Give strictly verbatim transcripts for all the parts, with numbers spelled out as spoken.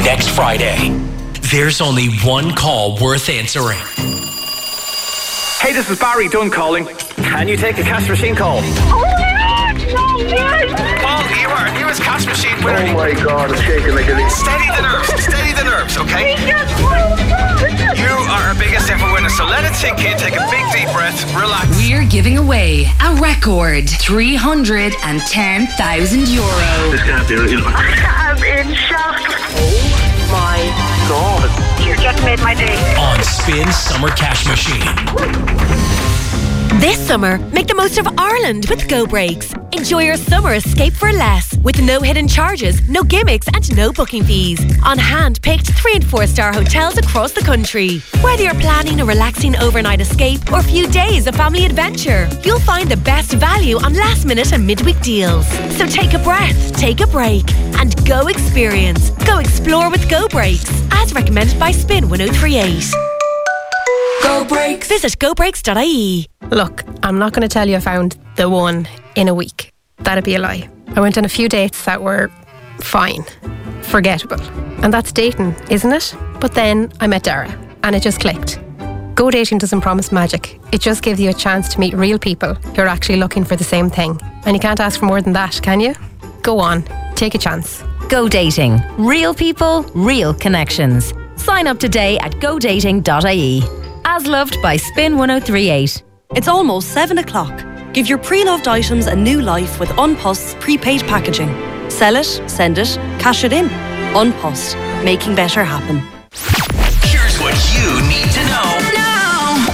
next Friday. There's only one call worth answering. Hey, this is Barry Dunn calling. Can you take a cash machine call? Oh my God, no way! Paul, you are our newest cash machine winner. Oh my God, I'm shaking like a leaf. Steady the nerves, steady the nerves, okay? We just won! You are our biggest ever winner, so let it sink in, take a big deep breath, relax. We're giving away a record three hundred ten thousand euro. This can't be real. I'm in shock. Oh my God. You just made my day. On Spin Summer Cash Machine. This summer, make the most of Ireland with Go Breaks. Enjoy your summer escape for less, with no hidden charges, no gimmicks and no booking fees. On hand-picked three and four star hotels across the country. Whether you're planning a relaxing overnight escape or a few days of family adventure, you'll find the best value on last minute and midweek deals. So take a breath, take a break and go experience. Go explore with Go Breaks, as recommended by Spin one oh three eight. Go Breaks. Visit go breaks dot I E. Look, I'm not going to tell you I found the one in a week. That'd be a lie. I went on a few dates that were fine, forgettable. And that's dating, isn't it? But then I met Dara and it just clicked. Go Dating doesn't promise magic. It just gives you a chance to meet real people who are actually looking for the same thing. And you can't ask for more than that, can you? Go on, take a chance. Go Dating. Real people, real connections. Sign up today at go dating dot I E. As loved by Spin one oh three eight. It's almost seven o'clock. Give your pre-loved items a new life with Unpost's prepaid packaging. Sell it, send it, cash it in. Unpost, making better happen. Here's what you need to know now.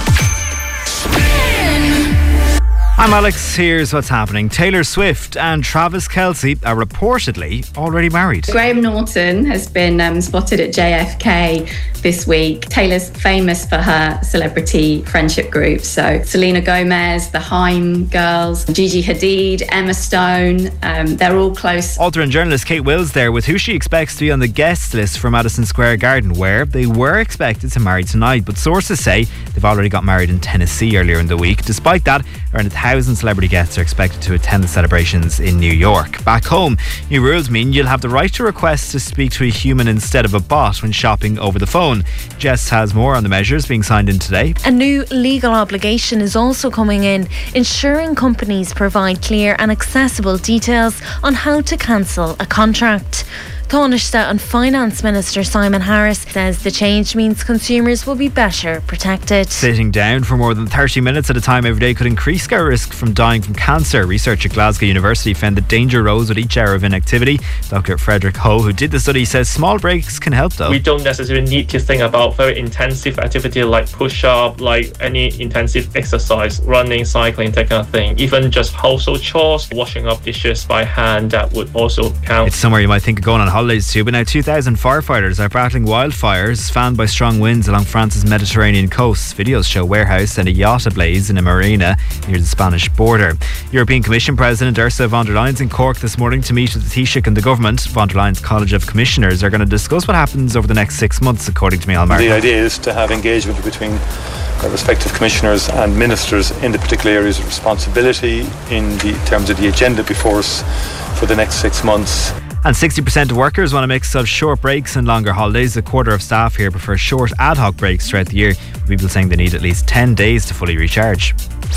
Spin. I'm Alex. Here's what's happening. Taylor Swift and Travis Kelce are reportedly already married. Graham Norton has been um, spotted at J F K this week. Taylor's famous for her celebrity friendship groups. So Selena Gomez, the Haim girls, Gigi Hadid, Emma Stone. Um, they're all close. Author and journalist Kate Wills there with who she expects to be on the guest list for Madison Square Garden, where they were expected to marry tonight. But sources say they've already got married in Tennessee earlier in the week. Despite that, around a thousand celebrity guests are expected to attend the celebrations in New York. Back home, new rules mean you'll have the right to request to speak to a human instead of a bot when shopping over the phone. Jess has more on the measures being signed in today. A new legal obligation is also coming in, ensuring companies provide clear and accessible details on how to cancel a contract. Taoiseach and Finance Minister Simon Harris says the change means consumers will be better protected. Sitting down for more than thirty minutes at a time every day could increase our risk from dying from cancer. Research at Glasgow University found that danger rose with each hour of inactivity. Doctor Frederick Ho, who did the study, says small breaks can help though. We don't necessarily need to think about very intensive activity like push-up, like any intensive exercise, running, cycling, that kind of thing. Even just household chores, washing up dishes by hand, that would also count. It's somewhere you might think of going on holidays too, but now two thousand firefighters are battling wildfires fanned by strong winds along France's Mediterranean coast. Videos show a warehouse and a yacht ablaze in a marina near the Spanish border. European Commission President Ursula von der Leyen's in Cork this morning to meet with the Taoiseach and the government. Von der Leyen's College of Commissioners are going to discuss what happens over the next six months, according to Micheál Martin. The idea is to have engagement between the respective commissioners and ministers in the particular areas of responsibility in the terms of the agenda before us for the next six months. And sixty percent of workers want a mix of short breaks and longer holidays. A quarter of staff here prefer short ad hoc breaks throughout the year, with people saying they need at least ten days to fully recharge.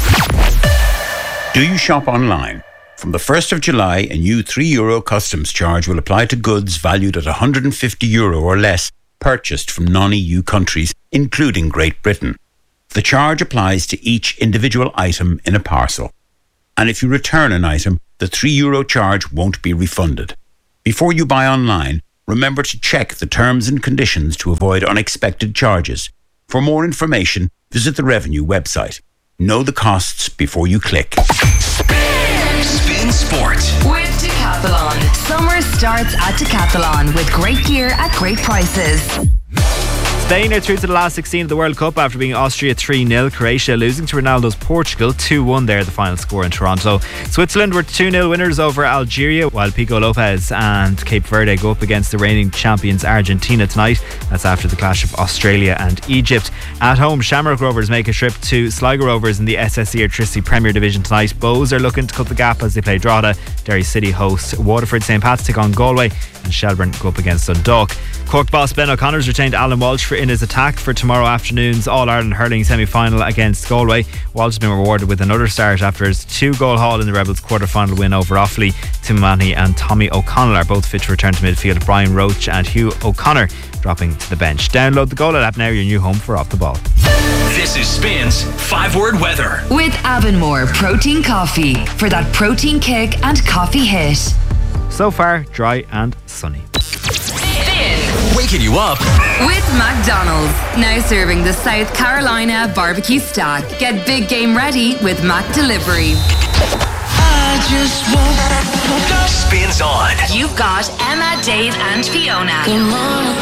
Do you shop online? From the first of July, a new three euro customs charge will apply to goods valued at one hundred fifty euro or less purchased from non-E U countries, including Great Britain. The charge applies to each individual item in a parcel. And if you return an item, the three euro charge won't be refunded. Before you buy online, remember to check the terms and conditions to avoid unexpected charges. For more information, visit the Revenue website. Know the costs before you click. Spin, Spin Sport with Decathlon. Summer starts at Decathlon with great gear at great prices. Spain are through to the last sixteen of the World Cup after beating Austria three nil. Croatia losing to Ronaldo's Portugal two one there, the final score in Toronto. Switzerland were two nil winners over Algeria, while Pico Lopez and Cape Verde go up against the reigning champions Argentina tonight. That's after the clash of Australia and Egypt. At home, Shamrock Rovers make a trip to Sligo Rovers in the S S E Electricity Premier Division tonight. Bows are looking to cut the gap as they play Drogheda. Derry City host Waterford. Saint Pat's take on Galway, and Shelbourne go up against Dundalk. Cork boss Ben O'Connor's retained Alan Walsh for in his attack for tomorrow afternoon's All-Ireland hurling semi-final against Galway. Walsh has been rewarded with another start after his two-goal haul in the Rebels' quarter-final win over Offaly. Tim Mahoney and Tommy O'Connell are both fit to return to midfield. Brian Roach and Hugh O'Connor dropping to the bench. Download the Goal app now, your new home for Off the Ball. This is Spin's five-word weather. With Avonmore Protein Coffee for that protein kick and coffee hit. So far, dry and sunny. Waking you up with McDonald's, now serving the South Carolina barbecue stack. Get big game ready with Mac Delivery. I just woke up. Spins on. You've got Emma, Dave and Fiona. Come on.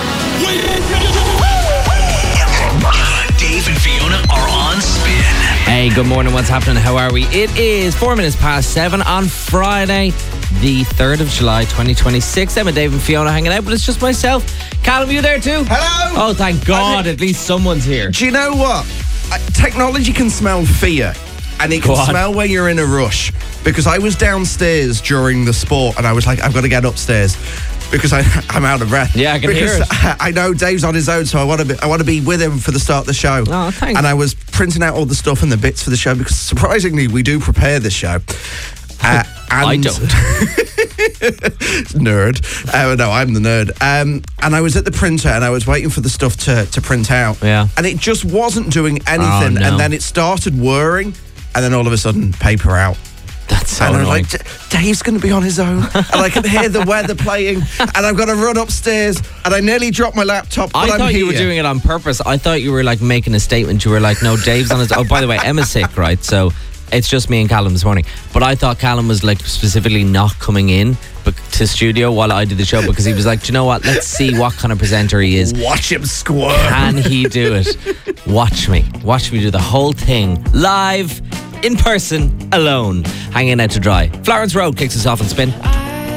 Dave and Fiona are on Spin. Hey, good morning. What's happening? How are we? It is four minutes past seven on Friday, the third of July, twenty twenty-six. Emma, Dave and Fiona hanging out, but it's just myself. Callum, you there too? Hello. Oh, thank God. At least someone's here. Do you know what? Uh, technology can smell fear, and it can smell when you're in a rush. Because I was downstairs during the sport, and I was like, I've got to get upstairs because I, I'm out of breath. Yeah, I can because hear it. I know Dave's on his own, so I want to be, I want to be with him for the start of the show. Oh, thanks. And I was printing out all the stuff and the bits for the show because surprisingly, we do prepare the show. Uh, and I don't. Nerd. Uh, no, I'm the nerd. Um, and I was at the printer and I was waiting for the stuff to, to print out. Yeah. And it just wasn't doing anything. Oh, no. And then it started whirring, and then all of a sudden, paper out. That's so and I'm annoying. like, Dave's going to be on his own, and I can hear the weather playing, and I've got to run upstairs, and I nearly dropped my laptop, but I I'm thought here. you were doing it on purpose. I thought you were like making a statement. You were like, no, Dave's on his... Oh, by the way, Emma's sick, right? So it's just me and Callum this morning. But I thought Callum was like specifically not coming in but to studio while I did the show because he was like, do you know what? Let's see what kind of presenter he is. Watch him squirm. Can he do it? Watch me. Watch me do the whole thing live, in person, alone, hanging out to dry. Florence Road kicks us off and Spin.